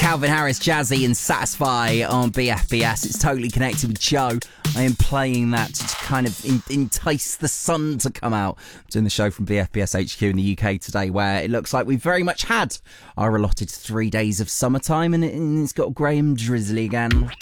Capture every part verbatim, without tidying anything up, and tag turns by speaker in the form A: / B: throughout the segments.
A: Calvin Harris, Jazzy and Satisfy on B F B S. It's totally connected with Joe. I am playing that to kind of in- entice the sun to come out. I'm doing the show from B F B S H Q in the U K today, where it looks like we've very much had our allotted three days of summertime, and, it, and it's got grey and drizzly again.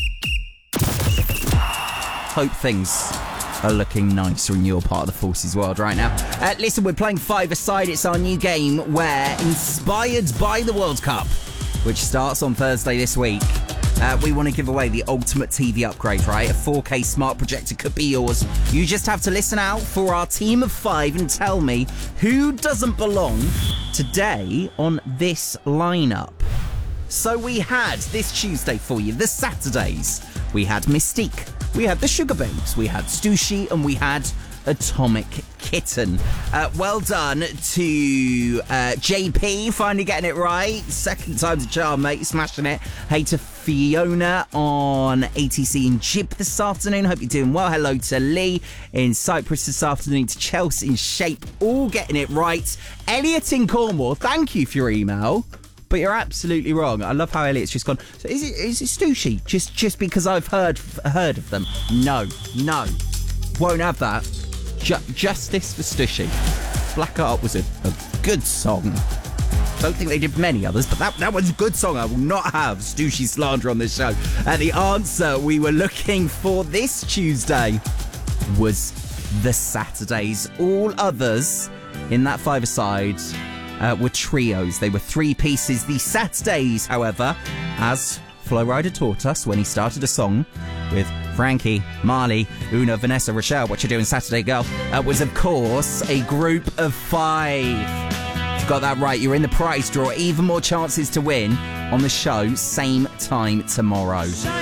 A: Hope things are looking nicer in your part of the Forces world right now. Uh, listen, we're playing Five-A-Side. It's our new game where, inspired by the World Cup, which starts on Thursday this week, uh, we want to give away the ultimate T V upgrade, right? A four K smart projector could be yours. You just have to listen out for our team of five and tell me who doesn't belong today on this lineup. So we had this Tuesday for you, the Saturdays. We had Mystique, we had the Sugar Babes, we had Stussy, and we had Atomic Kitten. Uh, well done to uh, J P, finally getting it right. Second time's a charm, mate, smashing it. Hey to Fiona on A T C in Jib this afternoon. Hope you're doing well. Hello to Lee in Cyprus this afternoon. To Chelsea in Shape, all getting it right. Elliot in Cornwall, thank you for your email. But you're absolutely wrong. I love how Elliot's just gone, so is it is it Stussy? Just just because I've heard heard of them? No, no. Won't have that. Ju- justice for Stussy. Black Art was a, a good song. Don't think they did many others, but that, that was a good song. I will not have Stussy slander on this show. And the answer we were looking for this Tuesday was the Saturdays. All others in that five-a-side Uh, were trios. They were three pieces. The Saturdays, however, as Flo Rida taught us when he started a song with Frankie, Marley, Una, Vanessa, Rochelle, what you doing Saturday, girl, uh, was, of course, a group of five. If you got that right, you're in the prize draw. Even more chances to win on the show, same time tomorrow.